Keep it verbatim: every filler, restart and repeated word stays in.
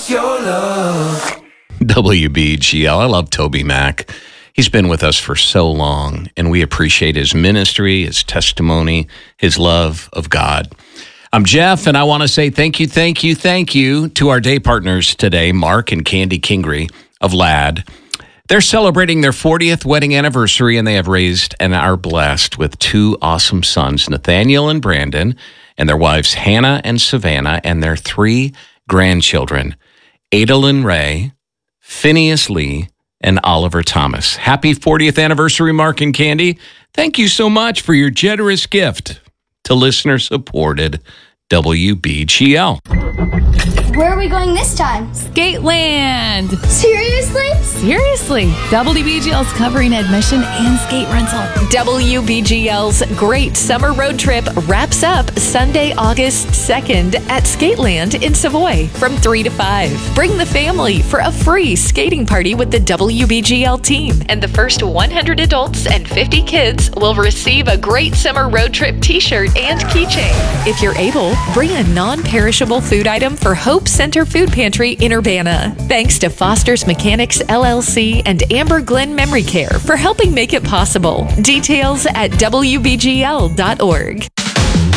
It's your love. W B G L. I love Toby Mac. He's been with us for so long, and we appreciate his ministry, his testimony, his love of God. I'm Jeff, and I want to say thank you, thank you, thank you to our day partners today, Mark and Candy Kingry of Ladd. They're celebrating their fortieth wedding anniversary, and they have raised and are blessed with two awesome sons, Nathaniel and Brandon, and their wives, Hannah and Savannah, and their three grandchildren, Adalyn Ray, Phineas Lee, and Oliver Thomas. Happy fortieth anniversary, Mark and Candy. Thank you so much for your generous gift to listener-supported W B G L. Where are we going this time? Skateland. Seriously? Seriously. W B G L's covering admission and skate rental. W B G L's Great Summer Road Trip wraps up Sunday, August second at Skateland in Savoy from three to five. Bring the family for a free skating party with the W B G L team. And the first one hundred adults and fifty kids will receive a Great Summer Road Trip t-shirt and keychain. If you're able, bring a non-perishable food item for Hope Center Food Pantry in Urbana. Thanks to Foster's Mechanics L L C and Amber Glen Memory Care for helping make it possible. Details at W B G L dot org.